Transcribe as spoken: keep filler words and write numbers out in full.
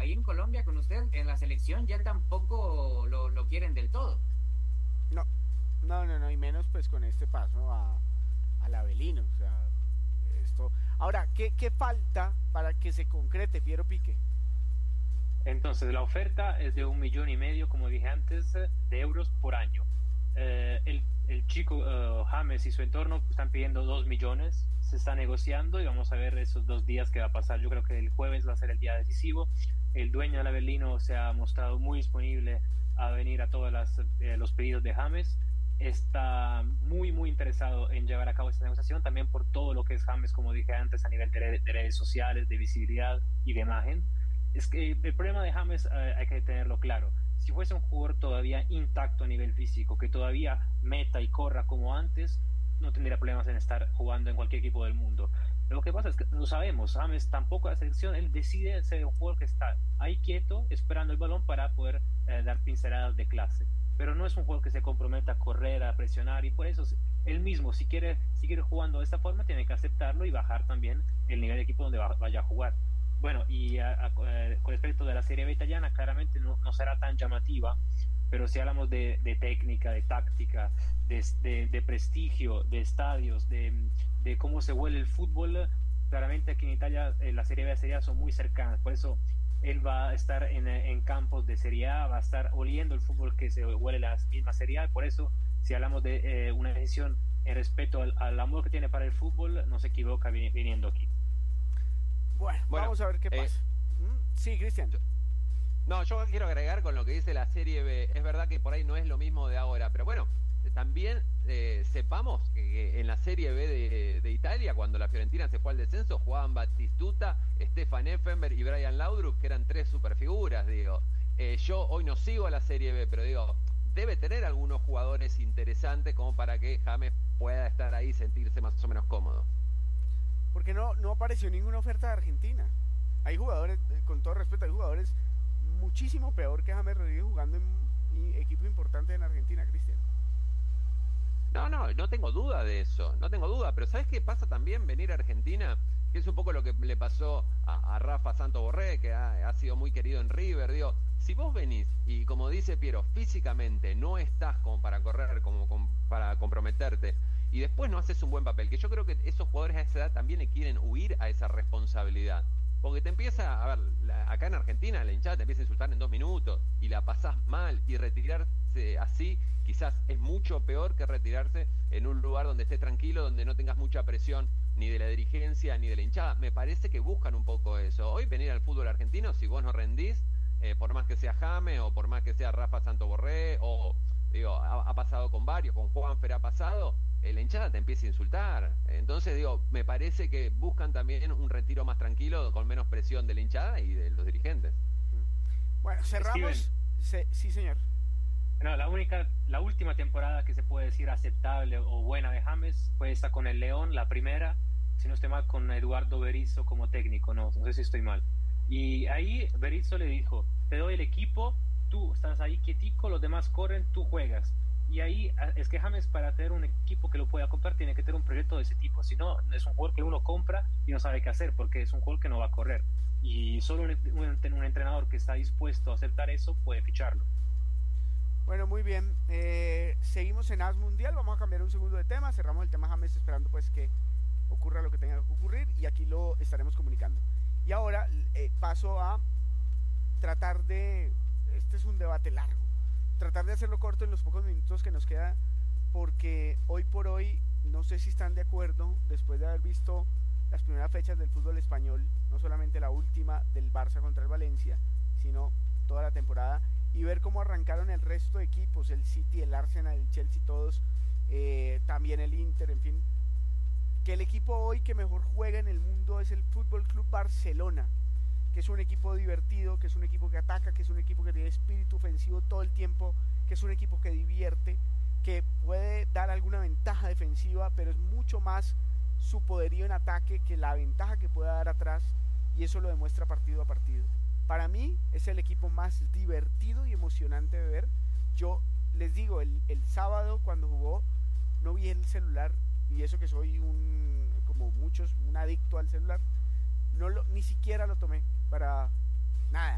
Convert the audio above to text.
ahí en Colombia con usted, en la selección ya tampoco lo, lo quieren del todo. No, no, no, no, y menos pues con este paso a, al Avelino, o sea, esto. Ahora, ¿qué, qué falta para que se concrete Piero Pique? Entonces, la oferta es de un millón y medio, como dije antes, de euros por año. Eh, el, el chico uh, James y su entorno están pidiendo dos millones, se está negociando y vamos a ver esos dos días qué va a pasar. Yo creo que el jueves va a ser el día decisivo. El dueño del Avelino se ha mostrado muy disponible a venir a todos eh, los pedidos de James. Está muy, muy interesado en llevar a cabo esta negociación, también por todo lo que es James, como dije antes, a nivel de, de redes sociales, de visibilidad y de imagen. Es que el problema de James eh, hay que tenerlo claro. Si fuese un jugador todavía intacto a nivel físico, que todavía meta y corra como antes, no tendría problemas en estar jugando en cualquier equipo del mundo. Lo que pasa es que no sabemos, James tampoco a la selección, él decide ser un jugador que está ahí quieto, esperando el balón para poder eh, dar pinceladas de clase. Pero no es un jugador que se comprometa a correr, a presionar, y por eso él mismo, si quiere seguir jugando de esta forma, tiene que aceptarlo y bajar también el nivel de equipo donde va, vaya a jugar. Bueno, y a, a, a, con respecto de la Serie B italiana, claramente no, no será tan llamativa, pero si hablamos de, de técnica, de táctica, de, de, de prestigio, de estadios, de, de cómo se huele el fútbol, claramente aquí en Italia eh, la Serie B y Serie A son muy cercanas, por eso él va a estar en, en campos de Serie A, va a estar oliendo el fútbol que se huele la misma Serie A, por eso si hablamos de eh, una decisión en respeto al, al amor que tiene para el fútbol, no se equivoca viniendo aquí. Bueno, bueno, vamos a ver qué pasa. Eh, sí, Cristian. No, yo quiero agregar con lo que dice la Serie B. Es verdad que por ahí no es lo mismo de ahora, pero bueno, también eh, sepamos que, que en la Serie B de, de Italia, cuando la Fiorentina se fue al descenso, jugaban Batistuta, Stefan Effenberg y Brian Laudrup, que eran tres superfiguras, digo. Eh, yo hoy no sigo a la Serie B, pero digo, debe tener algunos jugadores interesantes como para que James pueda estar ahí y sentirse más o menos cómodo. Porque no, no apareció ninguna oferta de Argentina. Hay jugadores, con todo respeto, hay jugadores muchísimo peor que James Rodríguez jugando en, en equipo importante en Argentina, Cristian. No, no, no tengo duda de eso, no tengo duda, pero ¿sabes qué pasa también venir a Argentina? Que es un poco lo que le pasó a, a Rafa Santos Borré, que ha, ha sido muy querido en River. Digo, si vos venís y, como dice Piero, físicamente no estás como para correr, como, como para comprometerte, y después no haces un buen papel, que yo creo que esos jugadores a esa edad también le quieren huir a esa responsabilidad. Porque te empieza, a ver, la, acá en Argentina la hinchada te empieza a insultar en dos minutos y la pasás mal, y retirarse así quizás es mucho peor que retirarse en un lugar donde estés tranquilo, donde no tengas mucha presión ni de la dirigencia ni de la hinchada. Me parece que buscan un poco eso. Hoy venir al fútbol argentino, si vos no rendís, eh, por más que sea James o por más que sea Rafa Santoborré, o digo, ha, ha pasado con varios, con Juanfer ha pasado, eh, la hinchada te empieza a insultar. Entonces digo, me parece que buscan también un retiro más tranquilo, con menos presión de la hinchada y de los dirigentes. Bueno, cerramos. Se, sí, señor. No, la única, la última temporada que se puede decir aceptable o buena de James fue esta con el León, la primera, si no estoy mal, con Eduardo Berizzo como técnico, no, no sé si estoy mal. Y ahí Berizzo le dijo, te doy el equipo, tú estás ahí quietico, los demás corren, tú juegas. Y ahí es que James, para tener un equipo que lo pueda comprar, tiene que tener un proyecto de ese tipo. Si no, es un jugador que uno compra y no sabe qué hacer, porque es un jugador que no va a correr. Y solo un, un, un entrenador que está dispuesto a aceptar eso puede ficharlo. Bueno, muy bien. Eh, seguimos en As Mundial. Vamos a cambiar un segundo de tema. Cerramos el tema James esperando pues que ocurra lo que tenga que ocurrir, y aquí lo estaremos comunicando. Y ahora eh, paso a tratar de... Este es un debate largo. Tratar de hacerlo corto en los pocos minutos que nos queda, porque hoy por hoy, no sé si están de acuerdo, después de haber visto las primeras fechas del fútbol español, no solamente la última del Barça contra el Valencia, sino toda la temporada, y ver cómo arrancaron el resto de equipos, el City, el Arsenal, el Chelsea, todos, eh, también el Inter, en fin, que el equipo hoy que mejor juega en el mundo es el Fútbol Club Barcelona, que es un equipo divertido, que es un equipo que ataca, que es un equipo que tiene espíritu ofensivo todo el tiempo, que es un equipo que divierte, que puede dar alguna ventaja defensiva, pero es mucho más su poderío en ataque que la ventaja que pueda dar atrás, y eso lo demuestra partido a partido. Para mí es el equipo más divertido y emocionante de ver. Yo les digo, el, el sábado cuando jugó no vi el celular, y eso que soy un, como muchos, un adicto al celular, no lo, ni siquiera lo tomé para nada.